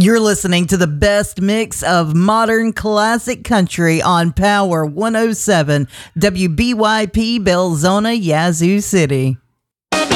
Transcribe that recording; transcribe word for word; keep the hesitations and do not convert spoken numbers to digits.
You're listening to the best mix of modern classic country on Power one oh seven, W B Y P, Belzona, Yazoo City.